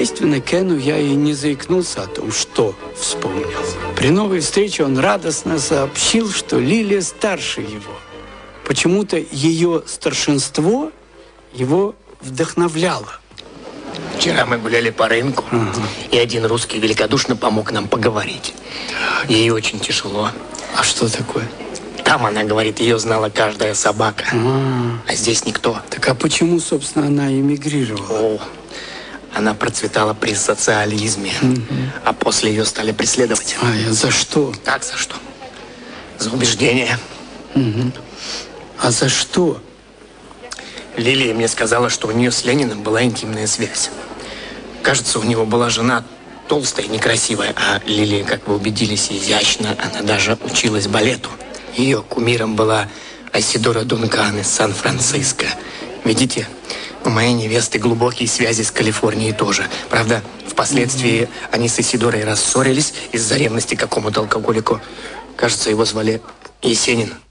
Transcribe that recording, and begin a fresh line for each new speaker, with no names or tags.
Естественно, Кену я и не заикнулся о том, что вспомнил. При новой встрече он радостно сообщил, что Лилия старше его. Почему-то ее старшинство его вдохновляло.
Вчера мы гуляли по рынку, и один русский великодушно помог нам поговорить. Ей очень тяжело.
А что такое?
Там, она говорит, ее знала каждая собака. А здесь никто.
Так а почему, собственно, она эмигрировала?
Она процветала при социализме, а после ее стали преследовать.
За что?
Как за что? За убеждения.
А за что?
Лилия мне сказала, что у нее с Лениным была интимная связь. Кажется, у него была жена толстая, некрасивая, а Лилия, как вы убедились, изящна. Она даже училась балету. Ее кумиром была Айсидора Дункан из Сан-Франциско. Видите, у моей невесты глубокие связи с Калифорнией тоже. Правда, впоследствии они с Айсидорой рассорились из-за ревности к какому-то алкоголику. Кажется, его звали Есенин.